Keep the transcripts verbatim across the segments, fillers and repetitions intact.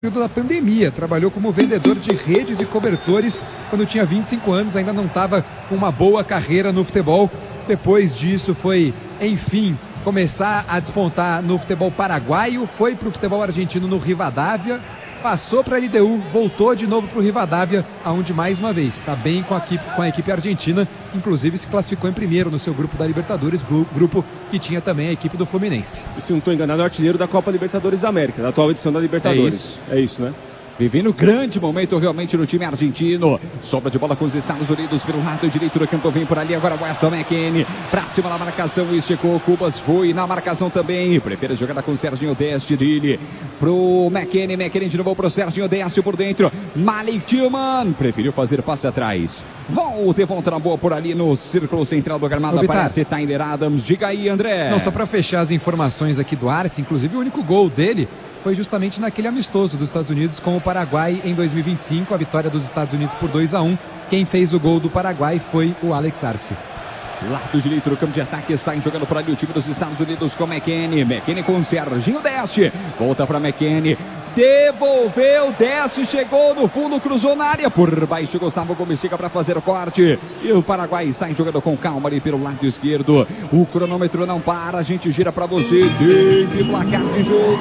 da pandemia, trabalhou como vendedor de redes e cobertores quando tinha vinte e cinco anos, ainda não estava com uma boa carreira no futebol. Depois disso foi, enfim, começar a despontar no futebol paraguaio, foi para o futebol argentino no Rivadavia, passou para a L D U, voltou de novo para o Rivadavia, aonde mais uma vez está bem com a, equipe, com a equipe argentina, inclusive se classificou em primeiro no seu grupo da Libertadores, grupo que tinha também a equipe do Fluminense. E se não estou enganado, é o artilheiro da Copa Libertadores da América, da atual edição da Libertadores. É isso, é isso né? Vivendo grande momento realmente no time argentino. Sobra de bola com os Estados Unidos pelo lado direito do campo. Vem por ali agora o Weston McKennie. Pra cima na marcação. Esticou. Cubas foi na marcação também. Prefere a jogada com o Serginho Deste dele. Pro McKennie. McKennie de novo pro Serginho Deste por dentro. Malik Tillman. Preferiu fazer passe atrás. Volta e volta na boa por ali no círculo central do gramado. Aparece Tyler Adams. Diga aí, André. Não, só pra fechar as informações aqui do Arce, inclusive o único gol dele foi justamente naquele amistoso dos Estados Unidos com o Paraguai em dois mil e vinte e cinco, a vitória dos Estados Unidos por dois a um. Quem fez o gol do Paraguai foi o Alex Arce. Lado direito do campo de ataque, sai jogando por ali o time dos Estados Unidos com McKennie. McKennie com o Serginho Deste. Volta para McKennie. Devolveu, Deste, chegou no fundo, cruzou na área. Por baixo, Gustavo Gomes chega para fazer o corte. E o Paraguai sai jogando com calma ali pelo lado esquerdo. O cronômetro não para, a gente gira para você. Desde placar de jogo.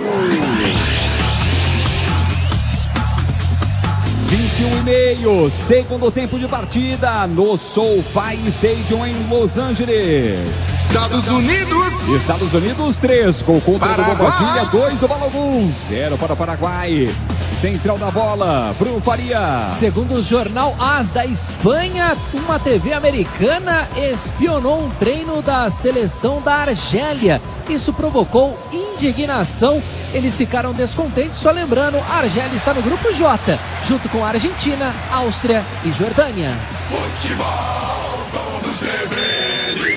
vinte e um e meio, segundo tempo de partida no SoFi Stadium em Los Angeles. Estados Unidos. Estados Unidos, três. Gol contra do Bobadilha, dois do Balogun. Zero para o Paraguai. Central da bola, Bruno Faria. Segundo o jornal AS da Espanha, uma T V americana espionou um treino da seleção da Argélia. Isso provocou indignação. Eles ficaram descontentes, só lembrando, a Argélia está no grupo J, junto com a Argentina, Áustria e Jordânia. Futebol, todos devem.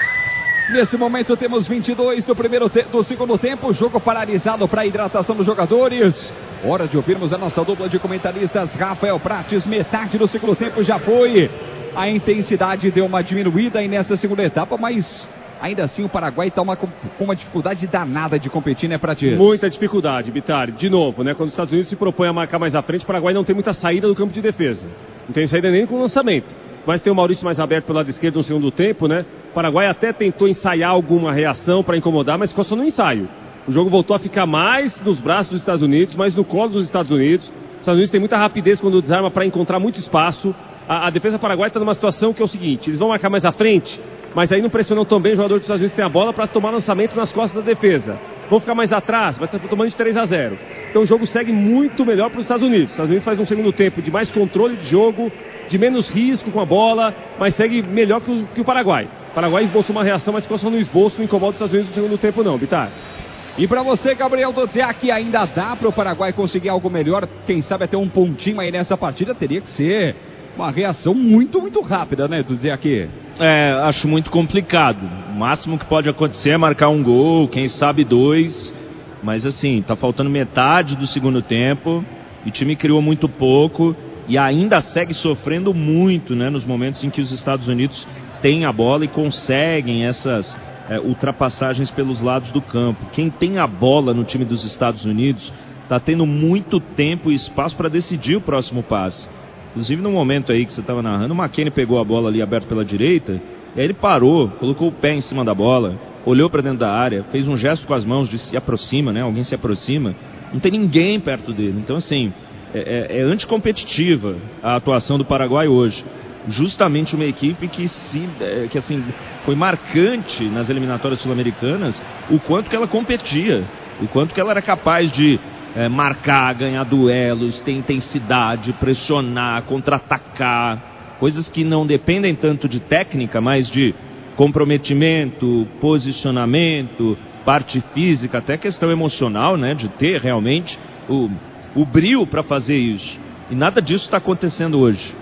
Nesse momento temos vinte e dois do, primeiro te- do segundo tempo, jogo paralisado para hidratação dos jogadores. Hora de ouvirmos a nossa dupla de comentaristas, Rafael Prates. Metade do segundo tempo já foi. A intensidade deu uma diminuída aí nessa segunda etapa, mas ainda assim o Paraguai está uma, com uma dificuldade danada de competir, né, Prates? Muita dificuldade, Bittar. De novo, né? Quando os Estados Unidos se propõem a marcar mais à frente, o Paraguai não tem muita saída do campo de defesa. Não tem saída nem com o lançamento. Mas tem o Maurício mais aberto pelo lado esquerdo no segundo tempo, né? O Paraguai até tentou ensaiar alguma reação para incomodar, mas ficou só no ensaio. O jogo voltou a ficar mais nos braços dos Estados Unidos, mais no colo dos Estados Unidos. Os Estados Unidos têm muita rapidez quando desarma para encontrar muito espaço. A, a defesa paraguaia está numa situação que é o seguinte: eles vão marcar mais à frente, mas aí não pressionam tão bem o jogador dos Estados Unidos que tem a bola para tomar lançamento nas costas da defesa. Vão ficar mais atrás, vai estar tomando de três a zero. Então o jogo segue muito melhor para os Estados Unidos. Os Estados Unidos faz um segundo tempo de mais controle de jogo, de menos risco com a bola, mas segue melhor que o, que o Paraguai. O Paraguai esboçou uma reação, mas ficou só no esboço, não incomoda os Estados Unidos no segundo tempo não, Bittar. E para você, Gabriel Doziak, ainda dá para o Paraguai conseguir algo melhor? Quem sabe até um pontinho aí nessa partida, teria que ser uma reação muito, muito rápida, né, Doziak? É, acho muito complicado. O máximo que pode acontecer é marcar um gol, quem sabe dois. Mas assim, tá faltando metade do segundo tempo. O time criou muito pouco e ainda segue sofrendo muito, né, nos momentos em que os Estados Unidos têm a bola e conseguem essas é, ultrapassagens pelos lados do campo. Quem tem a bola no time dos Estados Unidos tá tendo muito tempo e espaço para decidir o próximo passe. Inclusive no momento aí que você estava narrando, o McKennie pegou a bola ali aberta pela direita, e aí ele parou, colocou o pé em cima da bola, olhou para dentro da área, fez um gesto com as mãos de se aproxima, né? Alguém se aproxima, não tem ninguém perto dele. Então assim, é, é, é anticompetitiva a atuação do Paraguai hoje. Justamente uma equipe que, se, é, que assim, foi marcante nas eliminatórias sul-americanas, o quanto que ela competia, o quanto que ela era capaz de É, marcar, ganhar duelos, ter intensidade, pressionar, contra-atacar, coisas que não dependem tanto de técnica, mas de comprometimento, posicionamento, parte física, até questão emocional, né, de ter realmente o, o brio para fazer isso. E nada disso está acontecendo hoje.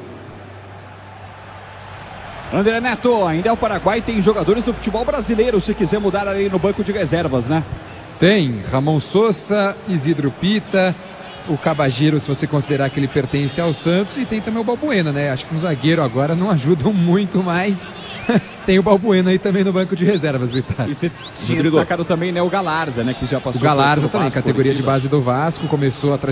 André Neto, ainda é o Paraguai, tem jogadores do futebol brasileiro, se quiser mudar ali no banco de reservas, né? Tem Ramon Sosa, Isidro Pita, o Cabagiro, se você considerar que ele pertence ao Santos, e tem também o Balbuena, né? Acho que um zagueiro agora não ajudam muito mais. Tem o Balbuena aí também no banco de reservas, Vitor. E você tinha destacado também, né, o Galarza, né, que já passou. O Galarza também, categoria de base do Vasco, começou a